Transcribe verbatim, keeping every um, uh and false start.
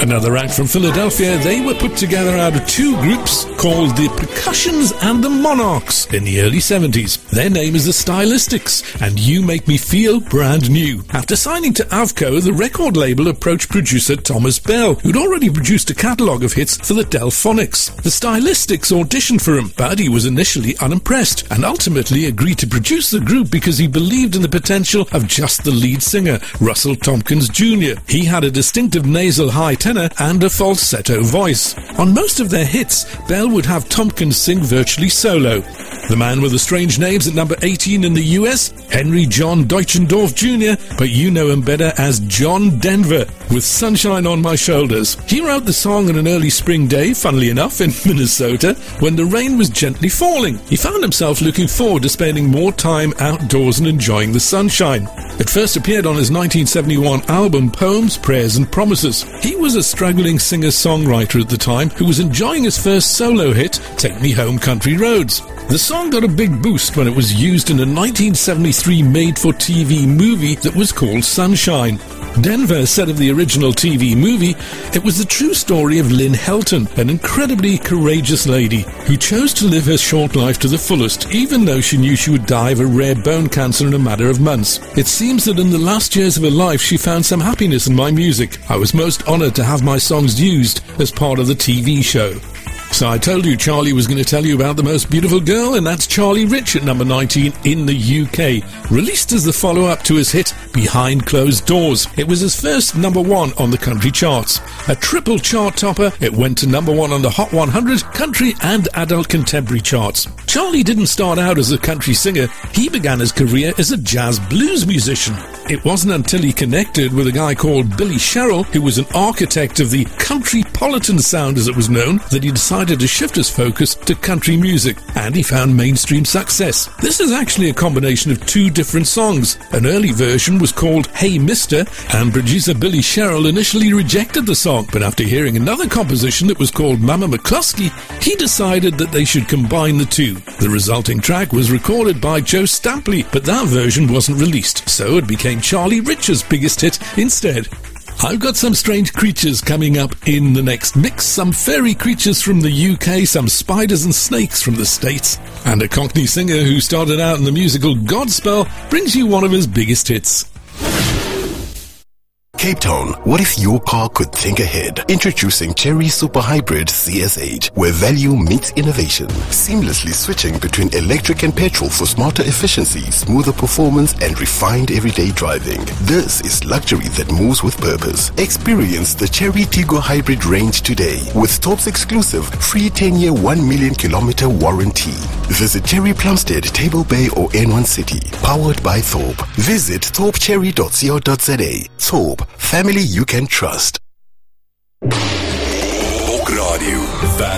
Another act from Philadelphia, they were put together out of two groups called the Percussions and the Monarchs in the early seventies. Their name is the Stylistics, and You Make Me Feel Brand New. After signing to Avco, the record label approached producer Thomas Bell, who'd already produced a catalogue of hits for the Delphonics. The Stylistics auditioned for him, but he was initially unimpressed, and ultimately agreed to produce the group because he believed in the potential of just the lead singer, Russell Tompkins Junior He had a distinctive nasal high tenor and a falsetto voice. On most of their hits, Bell would have Tompkins sing virtually solo. The man with the strange names at number eighteen in the U S, Henry John Deutschendorf Junior, but you know him better as John Denver, with Sunshine on My Shoulders. He wrote the song on an early spring day, funnily enough, in Minnesota, when the rain was gently falling. He found himself looking forward to spending more time outdoors and enjoying the sunshine. It first appeared on his nineteen seventy-one album Poems, Prayers and Promises. He was a struggling singer-songwriter at the time who was enjoying his first solo hit, Take Me Home Country Roads. The song got a big boost when it was used in a nineteen seventy-three made-for-T V movie that was called Sunshine. Denver said of the original T V movie, it was the true story of Lynn Helton, an incredibly courageous lady who chose to live her short life to the fullest, even though she knew she would die of a rare bone cancer in a matter of months. It seems that in the last years of her life, she found some happiness in my music. I was most honored to have my songs used as part of the T V show. So I told you Charlie was going to tell you about the most beautiful girl, and that's Charlie Rich at number nineteen in the U K. Released as the follow-up to his hit Behind Closed Doors. It was his first number one on the country charts. A triple chart topper, it went to number one on the Hot one hundred country and adult contemporary charts. Charlie didn't start out as a country singer. He began his career as a jazz blues musician. It wasn't until he connected with a guy called Billy Sherrill, who was an architect of the countrypolitan sound as it was known, that he decided to shift his focus to country music, and he found mainstream success. This is actually a combination of two different songs. An early version was called Hey Mister, and producer Billy Sherrill initially rejected the song, but after hearing another composition that was called Mama McCluskey, he decided that they should combine the two. The resulting track was recorded by Joe Stampley, but that version wasn't released, so it became Charlie Rich's biggest hit instead. I've got some strange creatures coming up in the next mix, some fairy creatures from the U K, some spiders and snakes from the States, and a Cockney singer who started out in the musical Godspell brings you one of his biggest hits. Cape Town, what if your car could think ahead? Introducing Chery Super Hybrid C S H, where value meets innovation. Seamlessly switching between electric and petrol for smarter efficiency, smoother performance, and refined everyday driving. This is luxury that moves with purpose. Experience the Chery Tiggo Hybrid range today with Thorpe's exclusive free ten-year one million kilometer warranty. Visit Chery Plumstead, Table Bay or N one City. Powered by Thorpe. Visit thorpe cherry dot co dot za. Thorpe. Family you can trust. Bok Radio.